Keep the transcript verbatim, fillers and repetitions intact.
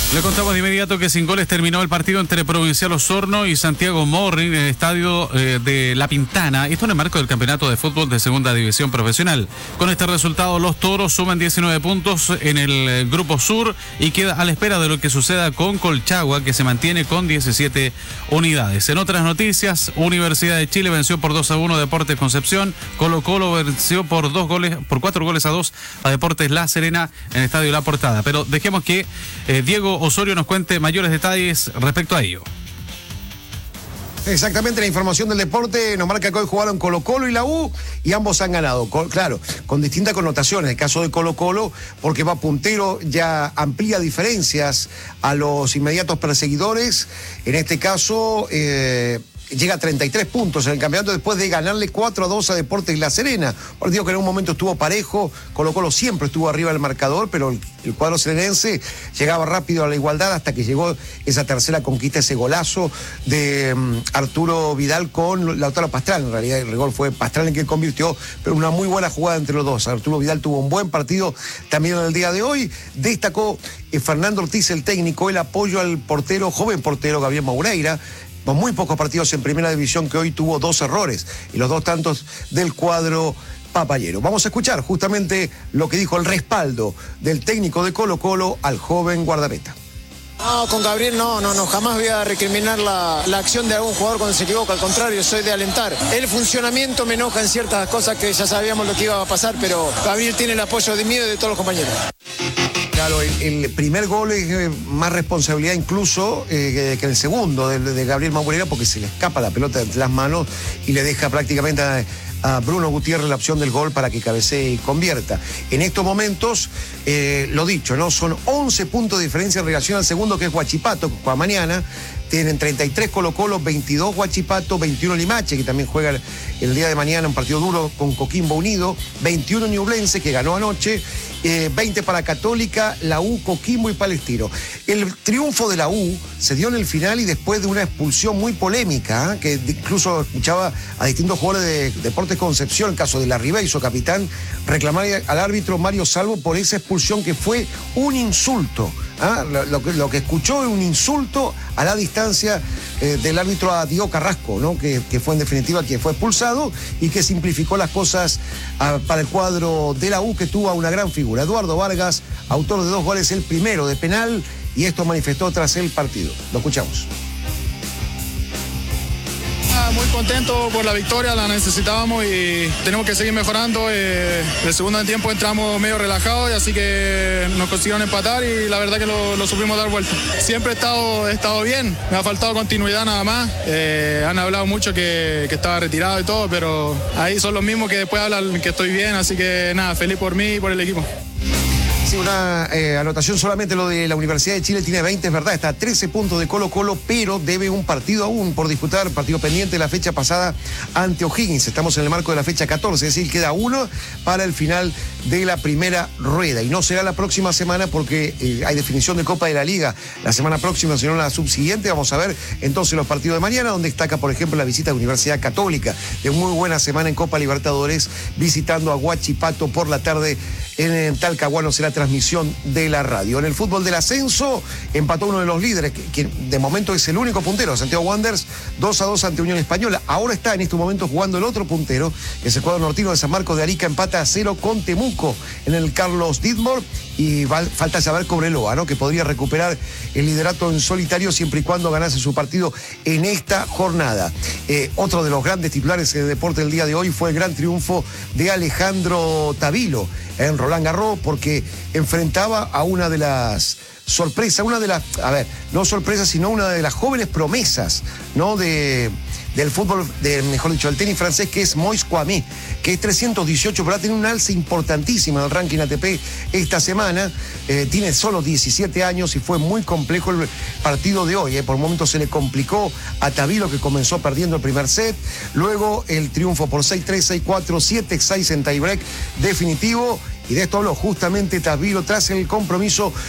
Le contamos de inmediato que sin goles terminó el partido entre Provincial Osorno y Santiago Morning en el estadio eh, de La Pintana. Esto en el marco del campeonato de fútbol de segunda división profesional. Con este resultado, los toros suman diecinueve puntos en el eh, grupo sur y queda a la espera de lo que suceda con Colchagua, que se mantiene con diecisiete unidades. En otras noticias, Universidad de Chile venció por dos a uno a Deportes Concepción. Colo Colo venció por dos goles, por cuatro goles a dos a Deportes La Serena en el estadio La Portada. Pero dejemos que eh, Diego Osorio nos cuente mayores detalles respecto a ello. Exactamente, la información del deporte nos marca que hoy jugaron Colo Colo y la U y ambos han ganado, con, claro, con distintas connotaciones. El caso de Colo Colo, porque va puntero, ya amplía diferencias a los inmediatos perseguidores. En este caso, eh, llega a treinta y tres puntos en el campeonato después de ganarle cuatro a dos a Deportes La Serena. Un partido que en un momento estuvo parejo. Colo Colo siempre estuvo arriba del marcador, pero el, el cuadro serenense llegaba rápido a la igualdad hasta que llegó esa tercera conquista, ese golazo de um, Arturo Vidal con Lautaro Pastrana. En realidad el gol fue Pastrana el que convirtió, pero una muy buena jugada entre los dos. Arturo Vidal tuvo un buen partido también en el día de hoy. Destacó eh, Fernando Ortiz, el técnico, el apoyo al portero, joven portero Gabriel Maureira, con muy pocos partidos en primera división, que hoy tuvo dos errores y los dos tantos del cuadro papayero. Vamos a escuchar justamente lo que dijo el respaldo del técnico de Colo Colo al joven guardameta. No, con Gabriel no, no, no, jamás voy a recriminar la, la acción de algún jugador cuando se equivoca, al contrario, soy de alentar. El funcionamiento me enoja en ciertas cosas que ya sabíamos lo que iba a pasar, pero Gabriel tiene el apoyo de mí y de todos los compañeros. Claro, el, el primer gol es eh, más responsabilidad incluso eh, que, que el segundo de, de Gabriel Maureira, porque se le escapa la pelota entre las manos y le deja prácticamente a, a Bruno Gutiérrez la opción del gol para que cabecee y convierta. En estos momentos, eh, lo dicho, ¿no? Son once puntos de diferencia en relación al segundo, que es Huachipato, que juega mañana. Tienen treinta y tres Colo Colo, veintidós Huachipato, veintiuno Limache, que también juega el, el día de mañana un partido duro con Coquimbo Unido, veintiuno Ñublense, que ganó anoche, eh, veinte para Católica, la U, Coquimbo y Palestino. El triunfo de la U se dio en el final y después de una expulsión muy polémica, ¿eh? que incluso escuchaba a distintos jugadores de Deportes Concepción, el caso de Larribey, su capitán, reclamar al árbitro Mario Salvo por esa expulsión que fue un insulto. ¿Ah? Lo, lo, que, lo que escuchó es un insulto a la distancia eh, del árbitro a Diego Carrasco, ¿no? que, que fue en definitiva quien fue expulsado y que simplificó las cosas a, para el cuadro de la U, que tuvo a una gran figura. Eduardo Vargas, autor de dos goles, el primero de penal, y esto manifestó tras el partido. Lo escuchamos. Muy contento por la victoria, la necesitábamos y tenemos que seguir mejorando. Eh, el segundo tiempo entramos medio relajados y así que nos consiguieron empatar y la verdad que lo, lo supimos dar vuelta. Siempre he estado, he estado bien, me ha faltado continuidad nada más. Eh, han hablado mucho que, que estaba retirado y todo, pero ahí son los mismos que después hablan que estoy bien, así que nada, feliz por mí y por el equipo. Sí, una eh, anotación solamente lo de la Universidad de Chile, tiene veinte, es verdad, está a trece puntos de Colo Colo, pero debe un partido aún por disputar, partido pendiente de la fecha pasada ante O'Higgins. Estamos en el marco de la fecha catorce, es decir, queda uno para el final de la primera rueda. Y no será la próxima semana porque eh, hay definición de Copa de la Liga la semana próxima, sino la subsiguiente. Vamos a ver entonces los partidos de mañana, donde destaca, por ejemplo, la visita de Universidad Católica, de muy buena semana en Copa Libertadores, visitando a Huachipato por la tarde en, en Talcahuano. Será transmisión de la radio. En el fútbol del ascenso empató uno de los líderes, que, que de momento es el único puntero, Santiago Wanderers, dos a dos ante Unión Española. Ahora está en este momento jugando el otro puntero, que es el cuadro nortino de San Marcos de Arica, empata a cero con Temuco en el Carlos Dittmar, y va, falta saber Cobreloa, ¿no? que podría recuperar el liderato en solitario siempre y cuando ganase su partido en esta jornada. Eh, otro de los grandes titulares de deporte del día de hoy fue el gran triunfo de Alejandro Tavilo en Roland Garros, porque enfrentaba a una de las sorpresas, una de las, a ver, no sorpresas, sino una de las jóvenes promesas, ¿no? De, del fútbol, de, mejor dicho, del tenis francés, que es Moïse Kouamé, que es trescientos dieciocho, pero ha tenido un alza importantísima en el ranking A T P esta semana. Eh, tiene solo diecisiete años y fue muy complejo el partido de hoy. Eh. Por momentos se le complicó a Tavilo, que comenzó perdiendo el primer set. Luego el triunfo por seis tres, seis cuatro, siete seis en tiebreak definitivo. Y de esto habló justamente Tavilo tras el compromiso